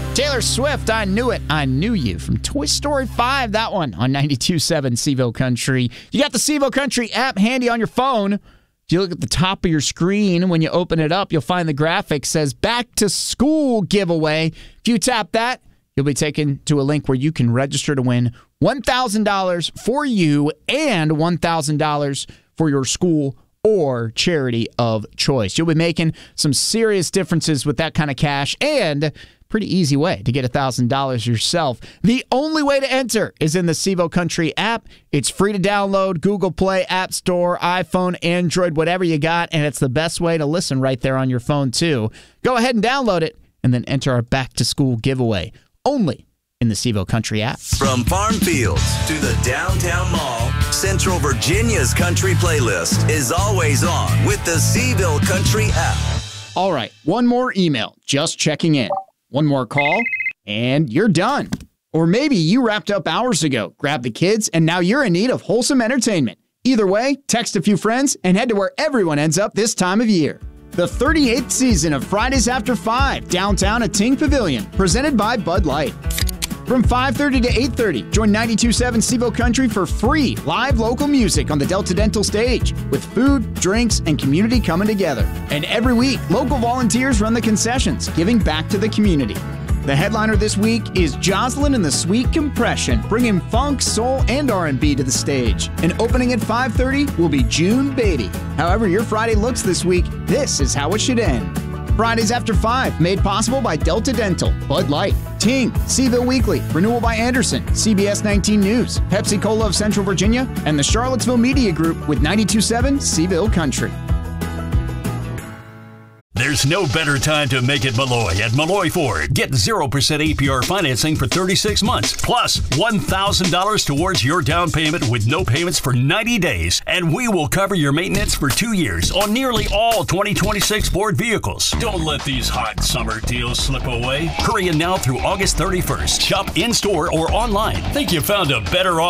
Taylor Swift, I Knew It, I Knew You from Toy Story 5, that one on 92.7 Seville Country. You got the Seville Country app handy on your phone. If you look at the top of your screen, when you open it up, you'll find the graphic says Back to School Giveaway. If you tap that, you'll be taken to a link where you can register to win $1,000 for you and $1,000 for your school or charity of choice. You'll be making some serious differences with that kind of cash, and pretty easy way to get $1,000 yourself. The only way to enter is in the Seville Country app. It's free to download, Google Play, App Store, iPhone, Android, whatever you got, and it's the best way to listen right there on your phone, too. Go ahead and download it, and then enter our Back to School giveaway. Only in the Seville Country app. From farm fields to the downtown mall, Central Virginia's country playlist is always on with the Seville Country app. All right, one more email, just checking in. One more call, and you're done. Or maybe you wrapped up hours ago, grabbed the kids, and now you're in need of wholesome entertainment. Either way, text a few friends and head to where everyone ends up this time of year. The 38th season of Fridays After 5, downtown at Ting Pavilion, presented by Bud Light. From 5:30 to 8:30, join 92.7 Seville Country for free live local music on the Delta Dental stage, with food, drinks, and community coming together. And every week, local volunteers run the concessions, giving back to the community. The headliner this week is Jocelyn and the Sweet Compression, bringing funk, soul, and R&B to the stage. And opening at 5:30 will be June Beatty. However your Friday looks this week, this is how it should end. Fridays After 5, made possible by Delta Dental, Bud Light, Ting, Seville Weekly, Renewal by Anderson, CBS 19 News, Pepsi Cola of Central Virginia, and the Charlottesville Media Group with 92.7 Seville Country. There's no better time to make it Malloy at Malloy Ford. Get 0% APR financing for 36 months, plus $1,000 towards your down payment with no payments for 90 days. And we will cover your maintenance for 2 years on nearly all 2026 Ford vehicles. Don't let these hot summer deals slip away. Hurry in now through August 31st. Shop in-store or online. Think you found a better offer?